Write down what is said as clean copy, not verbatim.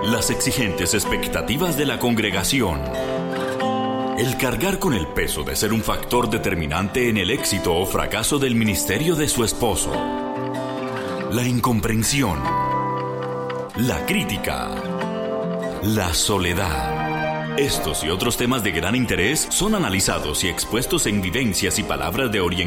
Las exigentes expectativas de la congregación. El cargar con el peso de ser un factor determinante en el éxito o fracaso del ministerio de su esposo. La incomprensión. La crítica. La soledad. Estos y otros temas de gran interés son analizados y expuestos en vivencias y palabras de orientación